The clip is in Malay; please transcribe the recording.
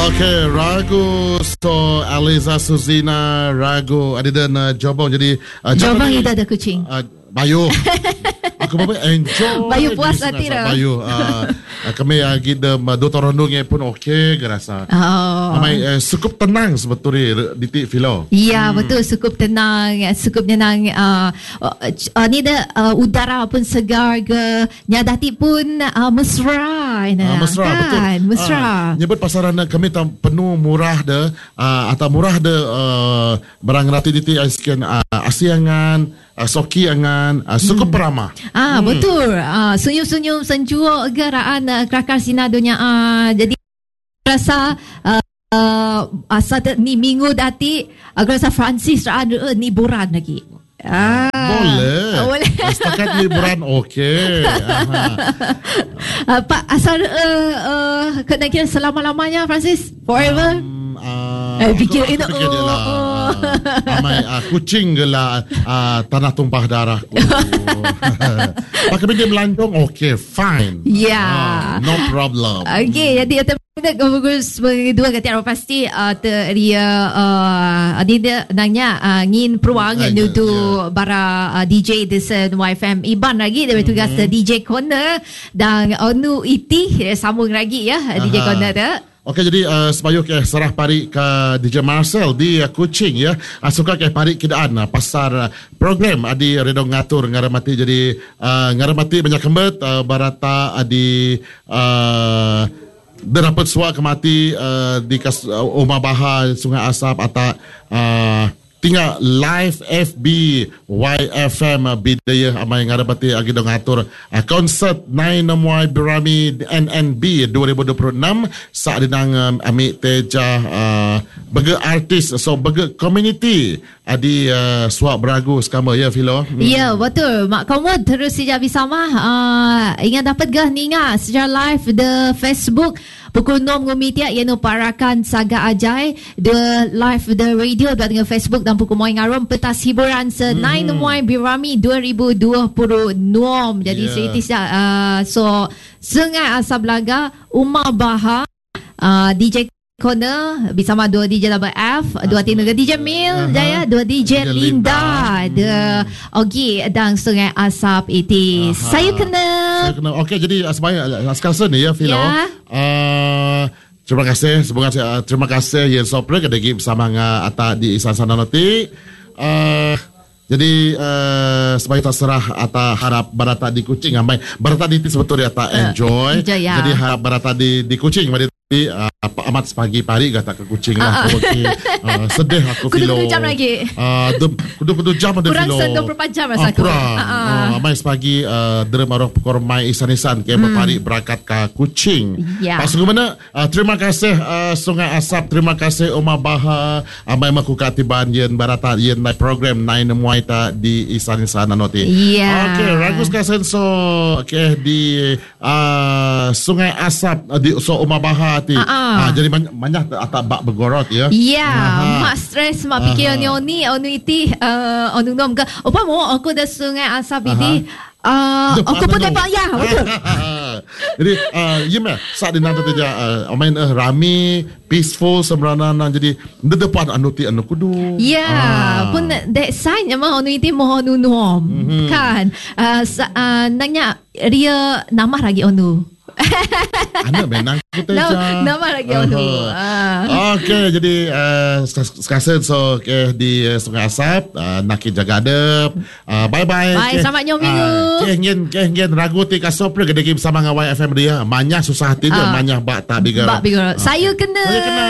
Okay, ragu so Aliza Suzina ragu ada dan jawab jadi jawab kita ada kucing. Bayu. Aku mau enjoy. Bayu puas hati dah. Bayu. Kami kita dua rondongnya pun okey gerasa. Amai cukup tenang sebetulnya di Filo. Ya, betul, cukup tenang, cukup tenang. Ni dah udara pun segar ke, nyadati pun mesra. Mesra, kan? Betul. Mesra. Nyebut pasaran kami penuh murah dah atau murah dah barang rati di sekian asiangan, soki angan, cukup ramah. Betul. Senyum-senyum senjua garaan kelakar sinadonya. Jadi rasa asa ni minggu dati rasa Francis ni liburan lagi. Boleh. Setakat liburan okey. Pak asal kena kira selama-lamanya Francis forever. Fikir itu. Amai kucing gelah tanah tumpah darah. Pakai benda melancong okey, fine. Yeah. No problem. Okay, jadi bagus dua kata pasti dia dia nanya ngin peruang nudu bara DJ desen YFM Iban lagi dia tugas DJ Corner dan onu iti sambung lagi ya DJ Corner tu. Okey, jadi sebayuk serah pari ke DJ Marcel di Kuching ya. Suka ke pari kidaan pasar program adi redong ngatur ngaramati jadi ngaramati banyak kembet barata adi dapat suak kemati di Umar Bahar Sungai Asap atau tinggal live FB YFM bidaya amai ngarapati agi dong atur konsert 9 Namuai Birami NNB 2026 saat dinang amik teja bagi artis so bagi community adi suak beragu sekama ya Filo. Ya betul mak kamu terus saja bersama ingat dapat gah ninga secara live the Facebook pukul 6 ngumitiak yang parakan saga ajai the live the radio dengan Facebook dan pukul moing arum petas hiburan se 9 Muai Birami 2026 jadi seritis so sengai asap laga Umar Bahar DJ Corner bersama dua DJ Double F, dua tenaga DJ Mil Jaya, dua DJ Linda the Ogi dan Sungai Asap itu. Saya kena. Okey, jadi sebenarnya sekarang ni ya Filo. Terima kasih, terima kasih yang sopre kada gi bersama ata di Isan sana nanti. Jadi sebagai terserah ata harap barata di Kuching amai barata di sebetulnya ata enjoy. Jadi harap barata di Kuching mari amat sepagi pari kata ke Kuching lah. Sedih aku Filo. Kudu jam lagi. Kudu jam ada Filo. Kurang 24 jam rasa aku. Amai sepagi derem arok pukor mai isan-isan ke pari berangkat ke Kuching. Pas gimana? Terima kasih Sungai Asap, terima kasih Umar Bahar amai makukatiban yen barata yen my program 9 Muay ta di isan-isan nanoti. Okay, ragus kasen so di Sungai Asap di so Umar Bahar ti. Jadi banyak atak bak bergorot ya. Mak stres mak fikir ni onu iti onu nom ke. Opa mo aku dah Sungai Asap iti. Aku pun dapat ya betul. Jadi mah saat di nanti saja main rami peaceful sembranan jadi depan anu kudu. Pun that sign mah onu iti mo onu nom kan. Nanya dia nama lagi onu. Anak benang kita nama lagi onu. Okay, jadi sekarang so di Sungai Asap nak jaga adab. Bye. Bye, selamat nyom minggu. Kehingin ragu ti kasopre gede bersama ngawai FM dia. Manya susah hati dia, manya bak tak bigar. Saya kena.